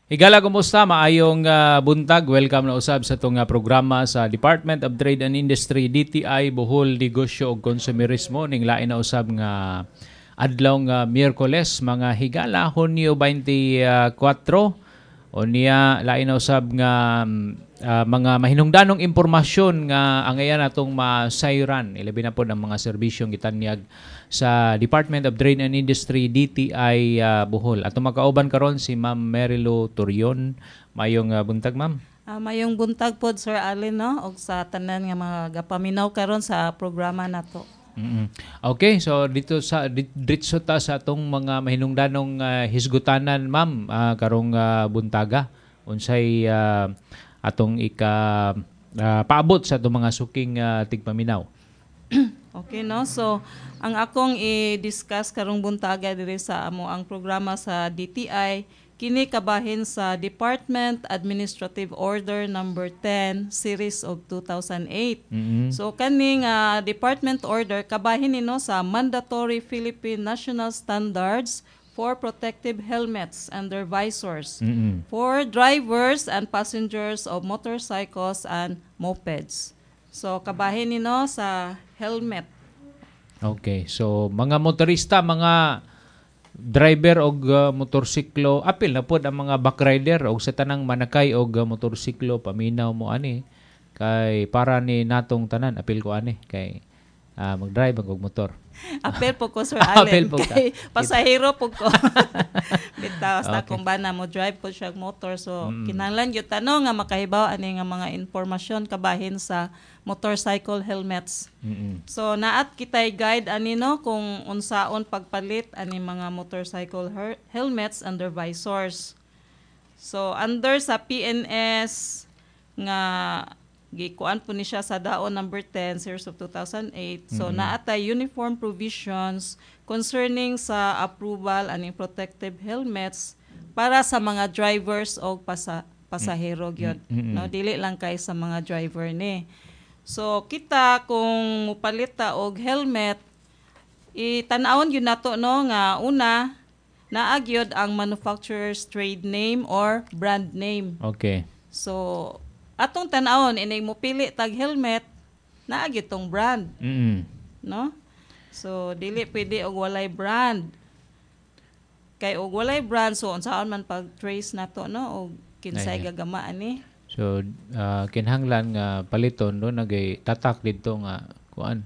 Higala, kumusta? Maayong buntag. Welcome na usab sa itong programa sa Department of Trade and Industry, DTI, Bohol, Negosyo ug Konsumerismo. Ning lain na usab nga adlaw nga Miyerkules, mga higala, Hunyo 24. O niya, lain na usab nga mga mahinungdanong impormasyon nga angayan natong masayran. Ilabi na po ng mga serbisyong gitanyag sa Department of Trade and Industry, DTI Bohol. At makauban karon si Ma'am Merilo Turion. Mayong buntag, Ma'am. Mayong buntag pod, Sir Allen, no? Og sa tanan nga mga gapaminaw karon sa programa nato. Okay, so dito ta sa atong mga mahinungdanong hisgutanan, Ma'am, karong buntaga. Unsay atong paabot sa atong mga suking tigpaminaw. Okay, no? So, ang akong i-discuss karong buntaga diri sa amo ang programa sa DTI, kini kabahin sa Department Administrative Order number 10 series of 2008. So kaning department order kabahin nino sa mandatory Philippine national standards for protective helmets and their visors for drivers and passengers of motorcycles and mopeds. So kabahin nino sa helmet. Okay, so mga motorista, mga driver og motorsiklo, apil na pod ang mga backrider og sa tanang manakay og motorsiklo, paminaw mo ani kay para ni natong tanan, apil ko ani kay mag-drive og motor. Apel po ko, Sir Allen. Apel po ka. Kay pasahero po ko. Bitaw sa kung ba na mo drive po siya motor. So, kinahanglan yung tanong nga makahibaw ani nga mga informasyon kabahin sa motorcycle helmets. So, naat kitay guide ani no kung unsaon pagpalit ani mga motorcycle helmets under visors. So, under sa PNS nga gikuan po ni siya sa daon number 10 series of 2008. So naatay uniform provisions concerning sa approval aning protective helmets para sa mga drivers o pasahero gyud. No, dili lang kay sa mga driver ni. So kita kung mupalit ta og helmet, itan-awon gyud nato no nga una naagyod ang manufacturer's trade name or brand name. Okay. So atong tan-awon inay mo pili tag helmet naa gyud tong brand. No? So dili pwede og walay brand. Kay og walay brand so unsaon man pag trace nato no og kinsay gagama ani. So kinahanglan nga paliton do nagay tatak didto nga kuan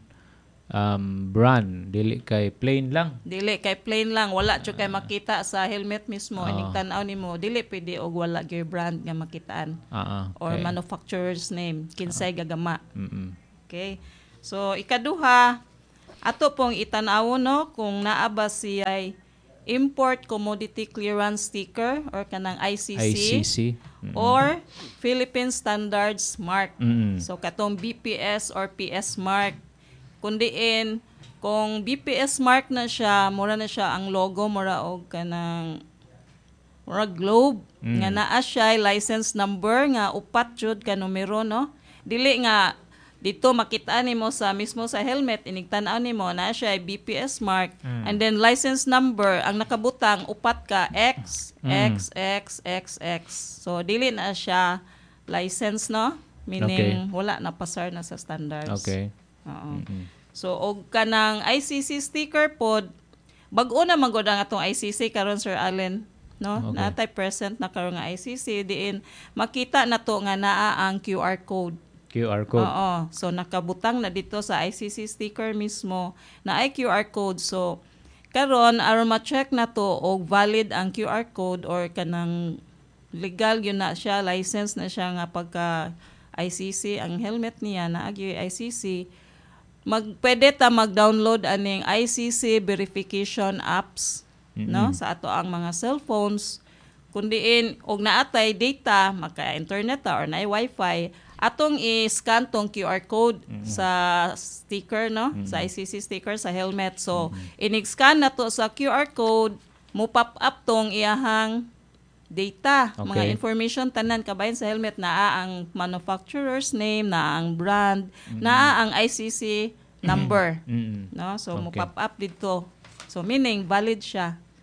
brand, dili kay plain lang. Dili kay plain lang, wala jud kay makita sa helmet mismo. Ining tan-aw nimo, dili pwede og wala gyud brand nga makitaan. Or okay. Manufacturer's name, kinsay gagama. Okay. So ikaduha, ato pong itan-awon no kung naa ba siya'y Import Commodity Clearance Sticker or kanang ICC. Or Philippine Standards Mark. So katong BPS or PS Mark. Kundiin, kung BPS mark na siya, mura na siya ang logo, mura og kanang mura globe, nga naa siya license number, nga upat jud ka numero, no? Dili nga, dito makita nimo sa mismo sa helmet, inigtan-aw nimo, naa siya BPS mark, and then license number, ang nakabutang, upat ka, X, X, X, X, X. So, dili na siya license, no? Meaning, wala na pasar na sa standards. Okay. So og kanang ICC sticker pod bag-o na man gud ang atong ICC karon, Sir Allen, no? Natay present na karon nga ICC diin makita nato nga naa ang QR code. QR code. Oo. So nakabutang na dito sa ICC sticker mismo na ay QR code. So karon aron ma-check nato og valid ang QR code or kanang legal yun na siya, license na siya nga pagka ICC ang helmet niya na agi ICC, pwede ta mag-download aning ICC verification apps no sa ato ang mga cellphones, kundiin og naatay data maka-internet ta or naay wifi, atong i-scan tong QR code sa sticker no sa ICC sticker sa helmet. So inig-scan nato sa QR code, mo pop up tong iyahang data, mga information tanan kabayan sa helmet, naa ang manufacturer's name, naa ang brand, naa ang ICC number. No? So mo pop up dito. So meaning valid siya.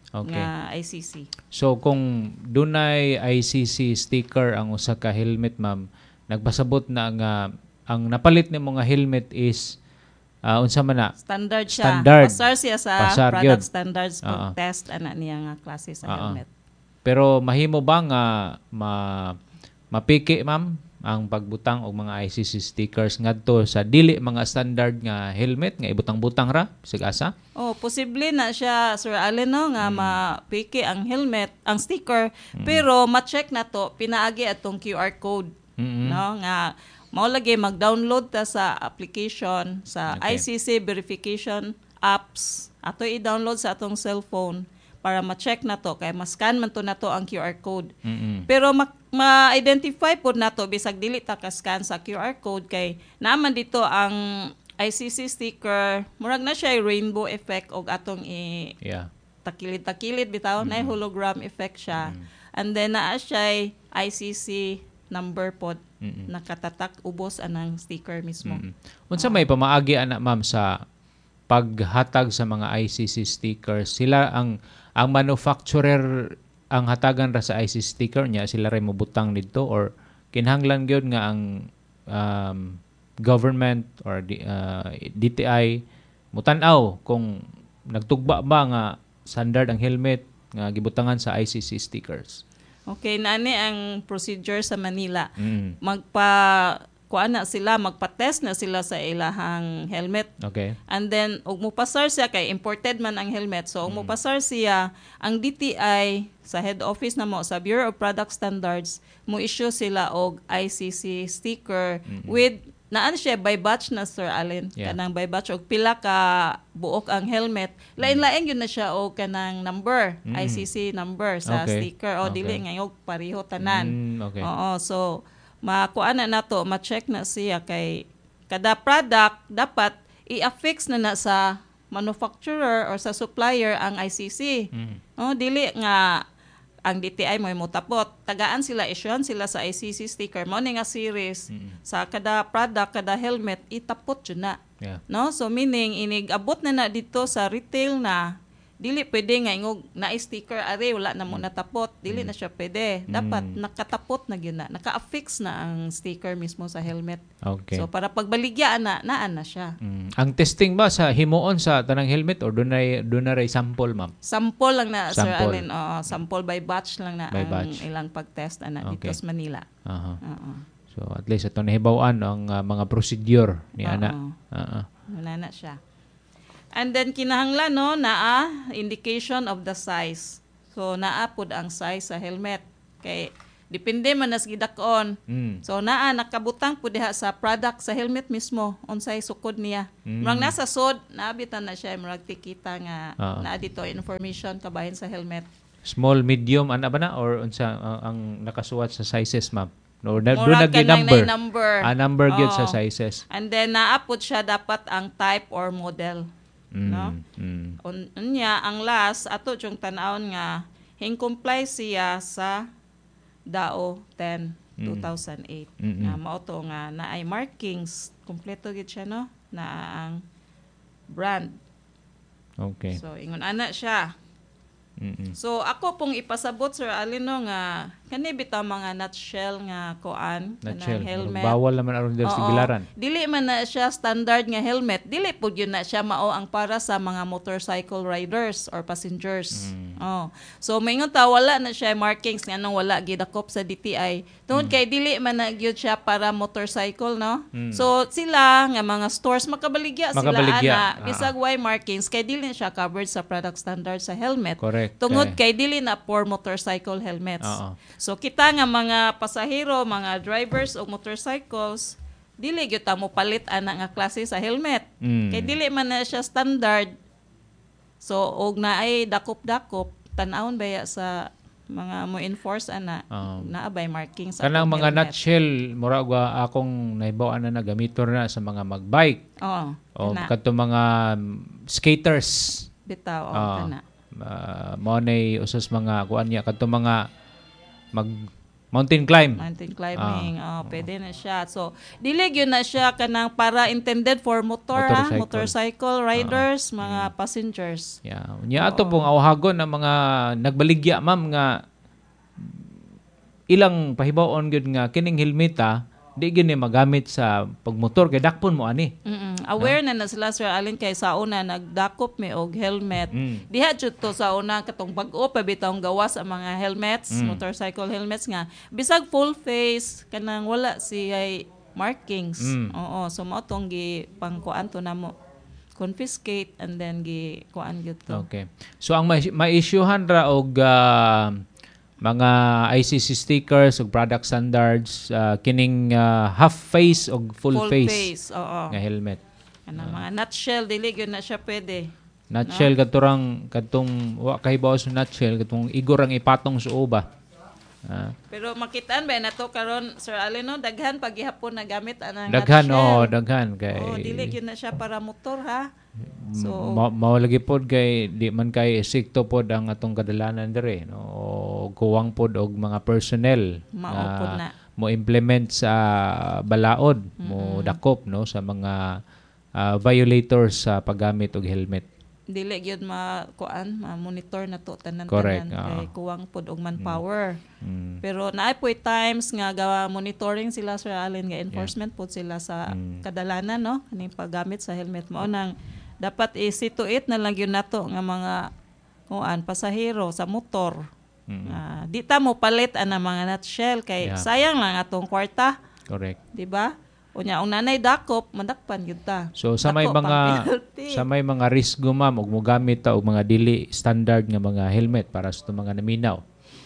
nga ICC. So kung dunay ICC sticker ang usa ka helmet, ma'am, nagpasabot na nga ang napalit nimo nga helmet is unsa man na? Standard siya. Standard. Pasar siya sa Pasar product yun. standards pag test ana niya nga klase sa helmet. Pero mahimo ba nga mapiki, ma'am, ang pagbutang og mga ICC stickers ngadto sa dili mga standard nga helmet nga ibutang-butang ra sig asa? Posible na siya, Sir Allen, no, nga mapiki ang helmet, ang sticker, pero ma-check na to pinaagi atong QR code, no, nga mao lagi mag-download ta sa application sa ICC verification apps. Ato i-download sa atong cellphone para ma-check na to kay ma-scan man to na to ang QR code. Pero ma-identify po na to bisag dili ta ka-scan sa QR code kay naaman dito ang ICC sticker, murag na siya rainbow effect og atong takilid-takilid bitaw na hologram effect siya. And then naa siya ICC number pod nakatatak ubos anang sticker mismo. Unsa may pamaagi ana, ma'am, sa paghatag sa mga ICC stickers? Sila ang manufacturer ang hatagan ra sa ICC sticker niya, sila ray mobutang didto, or kinahanglan gyud nga ang government or DTI mutan-aw kung nagtugba ba nga standard ang helmet nga gibutangan sa ICC stickers? Okay, nani ang procedure sa Manila. Magpa-test na sila sa ilahang helmet. Okay. And then, og mupasar siya, kay imported man ang helmet. So, og mupasar siya, ang DTI sa head office na mo, sa Bureau of Product Standards, mo issue sila og ICC sticker with, naan siya, by batch na, Sir Allen. Yeah. Kanang by batch, og pila ka buok ang helmet. Lain-lain yun na siya og kanang number, ICC number sa sticker. O, dili nga yung pariho tanan. Okay. Oo, so, makuan na nato, ma-check na siya kay kada product dapat i-affix na sa manufacturer or sa supplier ang ICC. Dili nga ang DTI mo mutapot. Tagaan sila, issuean sila sa ICC sticker mo nga series sa kada product, kada helmet itapot jud na. Yeah. No? So meaning inig-abot na dito sa retail na dili pwede nga ingog na sticker are wala na mo natapot, dili na siya pwede. Dapat nakatapot na gyud na, naka-affix na ang sticker mismo sa helmet. Okay. So para pagbaligya naan na siya. Ang testing ba sa himuon sa tanang helmet or dunay sample, ma'am? Sample lang na, Sir Sample. Allen. Sample by batch lang na By ang batch. ilang pag-test dito sa Manila. So at least ito nahibawan ang mga procedure ni ana. Wala na siya. And then kinahanglan naa indication of the size. So naa pud ang size sa helmet. Kay depende man nas gidakon. So naa nakabutang pud diha sa product sa helmet mismo unsay sukod niya. Murag nasa sod naabitan na siya murag tikita nga naa dito information kabahin sa helmet. Small, medium, ana ba na or unsa ang nakasuwat sa sizes, ma'am? No, Murag doon kanang number. number. Number gyud sa sizes. And then naapod siya dapat ang type or model. No? Unya ang last ato yung tanawon nga comply siya sa DAO 10 2008. Nga mao to nga naay markings kompleto gid siya no na ang brand. Okay. So ingon ana siya. So ako pong ipasabot, Sir Allen, nga kani bitaw mga nutshell nga kuan kanang helmet. Bawal naman aron sa bilaran. Dili man na siya standard nga helmet. Dili pud yun na siya mao ang para sa mga motorcycle riders or passengers. So maingon ta wala na siya markings nga nang wala gidakop sa DTI. Tungod kay dili man na gyud siya para motorcycle, no? So sila nga mga stores makabaligya sila ana bisag way markings kay dili siya covered sa product standard sa helmet. Correct. Tungod kay dili na for motorcycle helmets. So kita nga mga pasahero, mga drivers o motorcycles, dili gyud ta mo palit ana nga klase sa helmet. Kay dili man na siya standard. So og naay dakop-dakop tan-awon baya sa mga mo enforce ana naa bay marking sa kanang mga nutshell murag akong nahibaw na gamiton na sa mga magbike. O kadto mga skaters. Bitaw kana. Mo nay usas mga kuan niya kadto mga Mountain climb. Mountain climbing. Pwede na siya. So, dili yun na siya kanang para intended for motorcycle riders, mga passengers. Yeah. Nya ato pong awhagon ng mga nagbaligya ma'am nga ilang pahibaon gyud nga kining helmeta di gyud ni magamit sa pagmotor kay dakpon mo ani. Aware na sila Sir Allen kay sa una nagdakop mi og helmet. Diha jud to sa una katong bag-o pa bitawng gawas ang mga helmets, motorcycle helmets nga bisag full face kanang wala siya markings. Oo, so mao tong gi pangkuan to namo. Confiscate and then gi kuan gyud to. Okay. So ang ma-issuehan ra og mga ICC stickers ug product standards kining half face ug full face oo. nga helmet. Kanang mga nutshell dili gyud na siya pwede. Nutshell katong wa kahibaw sa nutshell katong igorang ipatong sa uba. Pero makitaan ba na to karon Sir Allen no daghan paghihapon na gamit anang nutshell. Daghan kay dili gyud na siya para motor ha. So mao lagi pod kay di man kay sikto pod ang atong kadalanan dire no o kuwang pod og mga personnel na mo implement sa balaod mo dakop no sa mga violators sa paggamit og helmet. Dili gyud ma-monitor na to tanan kay kuwang pod og manpower. Pero naay poy times nga monitoring sila Sir Allen nga enforcement pod sila sa kadalanan no kaning paggamit sa helmet mao nang dapat i-situate na lang yun nato nga mga pasahero sa motor. Di ta mo palit ang mga nutshell kay sayang lang atong kwarta. Correct. Di ba? Unya ang nanay dakop madakpan gyud ta. So sa may mga risgo ma'am ug mogamit ta og mga dili standard nga mga helmet para sa mga naminaw.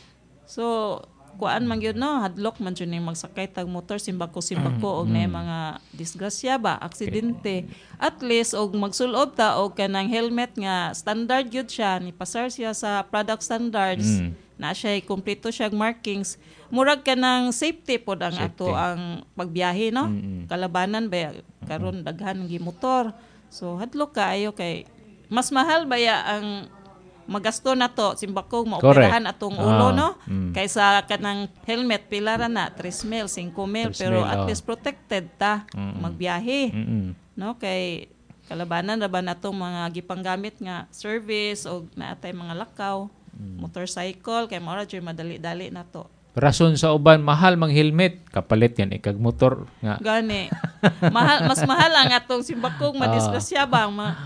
So kuan man gyud no hadlok man jud ning magsakay tag motor simbako og na mga disgrasya ba aksidente at least og magsulob ta og kanang helmet nga standard gyud siya ni pasar siya sa product standards na siya kumpleto siya markings murag kanang safety pod ang ato ang pagbiyahe no kalabanan ba karon daghan gi motor so hadlok kaayo kay mas mahal ba ang magasto na to simbakog maoperahan atong ulo no kaysa kanang helmet pila ra na 3,000 5,000 pero at least protected ta magbiyahe no kay kalabanan ra ba natong mga gipanggamit nga service o naatay mga lakaw motorcycle kay mao ra jud madali-dali na to. Rason sa uban mahal mang helmet kapalit yan ikag motor nga gani mas mahal ang atong simbakog madisgrasya ba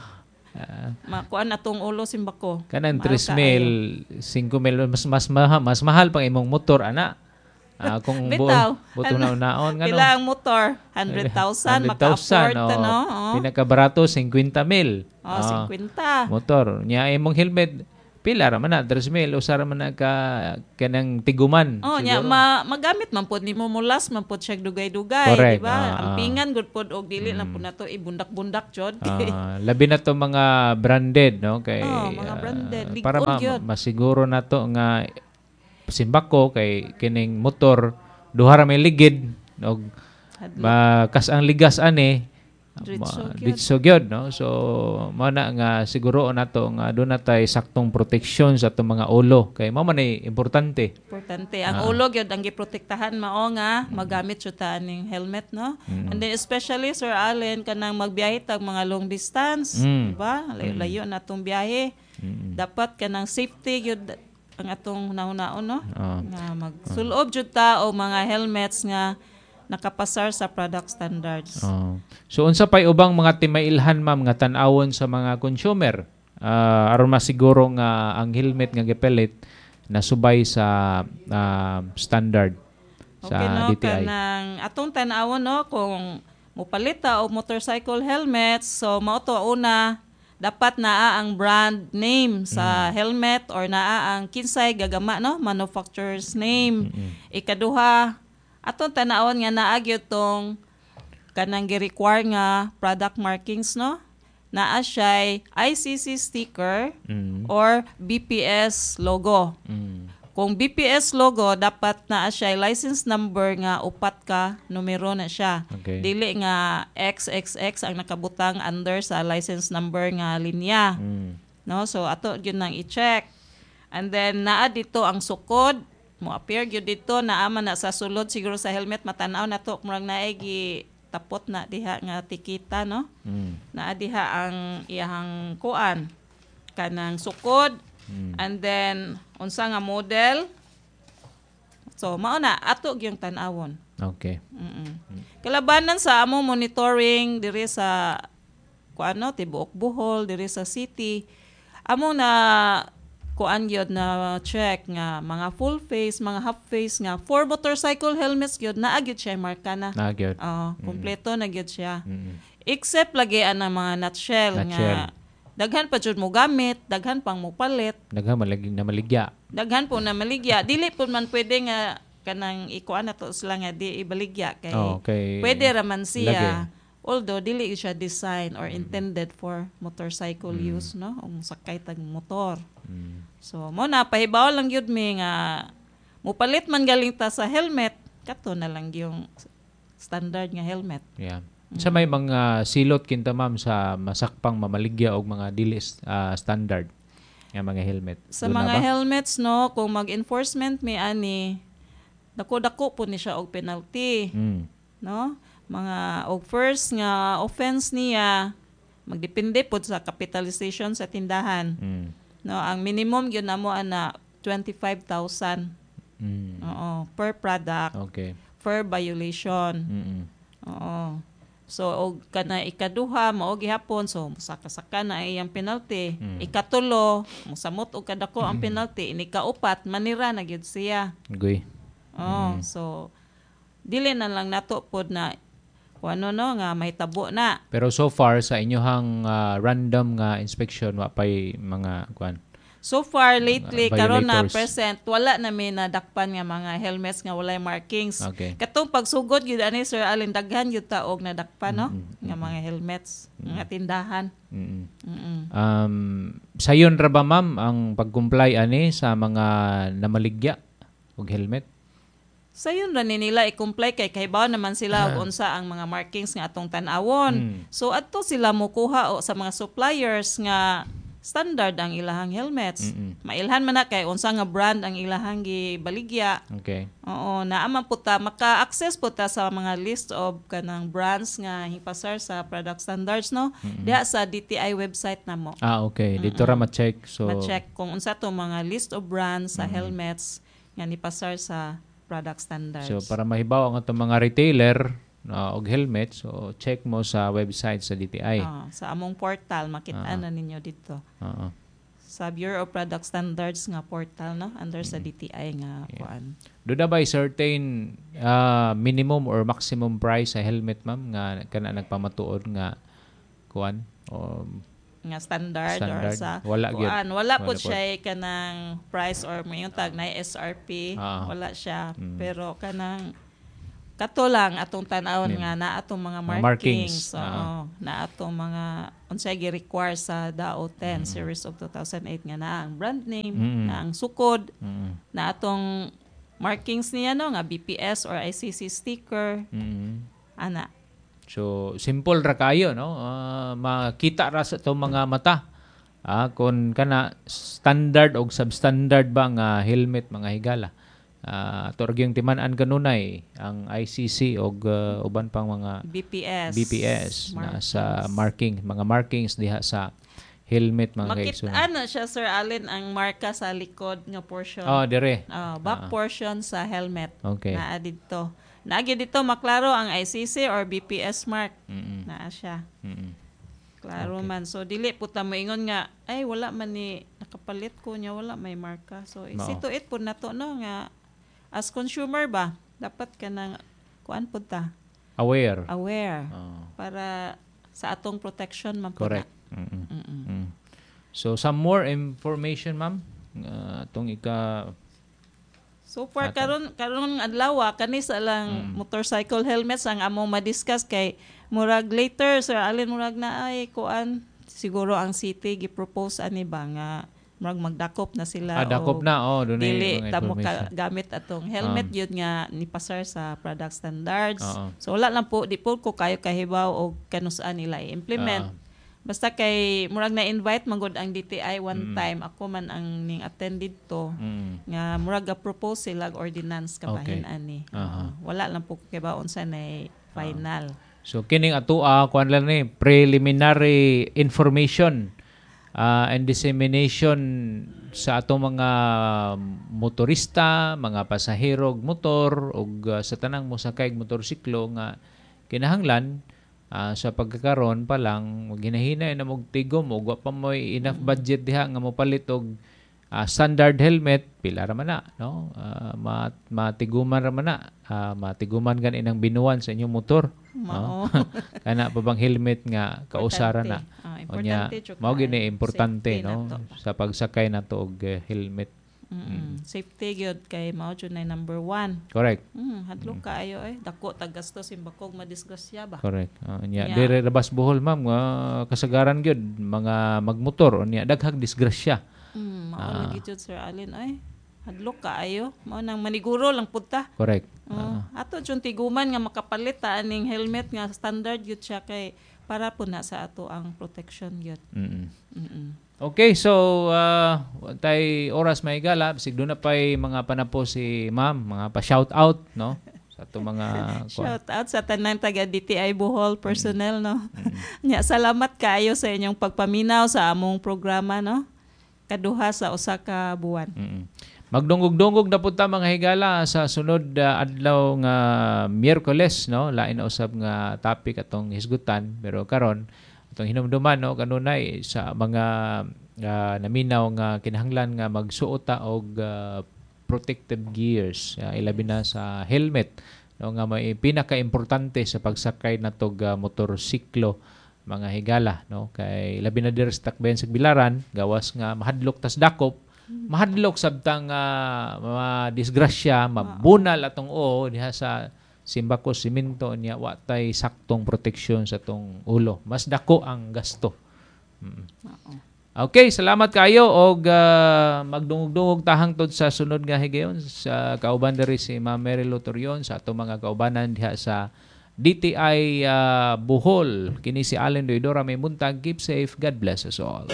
makuan atong ulo simbako. Kanang 3,000, 5,000 mas mahal pang imong motor ana. Kung buto na unaon ngano. Pila ang motor? 100,000 maka-afford no. Pinakabarato 50,000. 50. Motor nya imong helmet pila ra man na 3,000 usara man na kanang tiguman. Nya magamit man pod nimo mulas man pod siya dugay-dugay, di ba? Ang pingan gud pod og dili lang pod nato ibundak-bundak jud. Labi na to mga branded no kay mga branded para masiguro nato nga simbako kay kining motor duha ra may ligid og kas ang ligas ani Ditso gyud no. So mao na nga siguro nato nga do na tay saktong proteksyon sa atong mga ulo kay mao man ay importante. Ang ulo gyud ang giprotektahan mao nga magamit jud ta ning helmet no. And then especially Sir Allen kanang magbiyahe tag mga long distance, di ba? Layo na atong biyahe. Dapat kanang safety gyud ang atong nahunaon no. Nga magsulob jud ta og mga helmets nga nakapasar sa product standards. So unsa pay ubang mga timailhan ma'am nga tan-awon sa mga consumer aron masiguro nga ang helmet nga gipelit nasubay sa standard sa DTI. Kanang atong tan-awon no kung mopalit ta og motorcycle helmets so mao to una dapat naa ang brand name sa helmet or naa ang kinsay gagama no manufacturer's name. Ikaduha atong tanawon nga naa gyud tong kanang gi-require nga product markings no naa siya ICC sticker or BPS logo. Kung BPS logo dapat naa siya license number nga 4 ka numero na siya. Dili nga XXX ang nakabutang under sa license number nga linya. No so ato gyud nang i-check. And then naa dito ang sukod mo appear gyud dito na ama na sa sulod siguro sa helmet matanaw na to murag naay gi tapot na diha nga tikita no. Naa diha ang iyang kuan kanang sukod and then unsa nga model. So mao na ato gyung tan-awon. Okay. Kalabanan sa amo monitoring diri sa kuano tibuok Bohol diri sa city. Amo na kuan gyud na check nga mga full face, mga half face nga for motorcycle helmets gyud naa gyud siya marka na. Naa gyud. Kompleto na gyud siya. Except lagi ana mga nutshell nga daghan pa jud mo gamit, daghan pang mo palit, daghan na maligya. Daghan po na maligya. Dili po man pwede nga kanang ikuan nato sila nga di ibaligya kay pwede raman siya. Although dili siya design or intended for motorcycle use no, ung sakay tag motor. So mo na pahibaw lang gyud mi nga mupalit man galing ta sa helmet, kato na lang yung standard nga helmet. Yeah. Sa may mga silot kinta ma'am sa masakpang mamaligya og mga dili standard nga mga helmet. Sa mga helmets no, kung mag-enforcement mi ani dako-dako po ni siya og penalty. No? Mga og first nga offense niya magdepende po sa capitalization sa tindahan. No, ang minimum gyud namo ana 25,000. Per product. Okay. Per violation. Oo. So og kana ikaduha mao gihapon so saka-saka na iyang penalty. Ikatulo mosamot og kadako ang penalty. Ini kaupat manira na gyud siya. Goy. So dili na lang nato pod na kuno no nga mahitabo na. Pero so far sa inyohang random nga inspection wa pay mga kuan. So far lately karon na present wala na may nadakpan nga mga helmets nga walay markings. Okay. Katong pagsugod gyud ani Sir Allen daghan gyud ta og nadakpan no nga mga helmets nga tindahan. Sayon ra ba ma'am ang pag-comply ani sa mga namaligya og helmet? Sayon ra ni nila i-comply kay kahibaw naman sila og unsa ang mga markings nga atong tan-awon. So adto sila mokuha o sa mga suppliers nga standard ang ilahang helmets. Mailhan man na kay unsa nga brand ang ilahang gibaligya. Okay. Oo, naaman po ta maka-access po ta sa mga list of kanang brands nga hipasar sa product standards no. Diha sa DTI website namo. Okay. Dito ra ma-check. So ma-check kung unsa to mga list of brands sa helmets nga nipasar sa product standards. So para mahibaw ang atong mga retailer og helmet, so check mo sa website sa DTI. Sa among portal makita na ninyo dito. Sa Bureau of Product Standards nga portal no under sa DTI nga kuan. Do na ba certain minimum or maximum price sa helmet ma'am nga kana nagpamatuod nga kuan o nga standard or sa wala kuan wala po siya kanang price or mayon tag na SRP wala siya pero kanang kato lang atong tan-awon nga na atong mga markings. Na atong mga unsay gi-require sa DAO 10 series of 2008 nga na ang brand name, na ang sukod, na atong markings niya no nga BPS or ICC sticker. Ana. So simple ra kayo no. Makita ra sa itong mga mata. Kung kana standard o substandard ba nga helmet mga higala. Torgyong timan-an kanunay ang ICC o uban pang mga BPS na sa mga markings diha sa helmet mga guys. Makita na siya Sir Allen ang marka sa likod nga portion. Dire. Back portion sa helmet. Okay. Naa dito. Naagi dito maklaro ang ICC or BPS mark. Naa siya. Klaro man. So dili po ta moingon nga ay wala man ni nakapalit ko niya wala may marka. So isituit po nato no nga as consumer ba, dapat ka nang kuan po ta? Aware. Para sa atong protection man po. Correct. So, some more information, ma'am? Itong So far, karon adlaw, kanisa lang motorcycle helmets ang among ma-discuss kay murag later, Sir Allen, murag na ay kuan. Siguro ang city gi-propose ani ba nga murag magdakop na sila dakop na dili ta mo gamit atong helmet yun nga nipasar sa product standards. So wala lang po di po ko kayo kahibaw og kanusaan nila i-implement. Basta kay murag na-invite magud ang DTI one time, ako man ang ning attend dito nga murag ga-propose sila og ordinance kabahin ani. Wala lang po kay baon sa nay final. So kining atoa kuan lang ni preliminary information and dissemination sa atong mga motorista, mga pasahero og motor ug sa tanang mosakay og motorsiklo nga kinahanglan sa pagkakaroon pa lang ginahinay na mog tigom ug wa pa moy enough budget diha nga mopalit og standard helmet pila ra man na no matiguman ra man na matiguman gan inang binuan sa inyong motor no? Kana pa bang helmet nga kausara na unya mao gini importante no sa pagsakay nato og helmet. Safety gyud kay mao jud na number 1. Correct. Hadlok kaayo dako tag gastos imbakog madisgrasya ba. Correct. Unya dire rabas Bohol ma'am kasagaran gyud mga magmotor unya daghang disgrasya. Mao lagi jud Sir Alin hadlok kaayo mao nang maniguro lang pudta. Correct. Ato jud tiguman nga makapalit ta aning helmet nga standard gyud siya kay para po na sa ato ang protection gyud. Okay, so tay oras may gala bisig do na pay mga panapo si ma'am, mga pa-shout out no sa ato mga shout out sa tanan taga DTI Bohol personnel no. Nya salamat kaayo sa inyong pagpaminaw sa among programa no. Kaduha sa usa ka buwan. Magdungog-dungog na punta mga higala sa sunod adlaw nga Miyerkules no, lain na usab nga topic atong hisgutan pero karon atong hinumduman no kanunay sa mga naminaw nga kinahanglan nga magsuota og protective gears ilabi na sa helmet no nga may pinaka-importante sa pagsakay natog motorsiklo mga higala no kay labi na dir sa takbayan sa bilaran gawas nga mahadlok tas dakop mahadlok sabtang disgrasya mabunal atong diha sa simbako simento niya wa tay saktong proteksyon sa tong ulo mas dako ang gasto. Okay, salamat kayo og magdungog-dungog tahang tod sa sunod nga higayon sa kauban diri si Ma'am Mary Lotorion sa atong mga kaubanan diha sa DTI Bohol. Kini si Allen Doidora may muntag. Keep safe. God bless us all.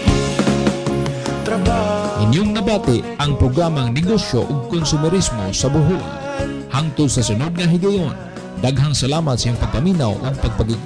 Inyong nabati ang programang Negosyo ug Konsumerismo sa Bohol. Hangtod sa sunod nga higayon, daghang salamat sa iyong pagpaminaw ug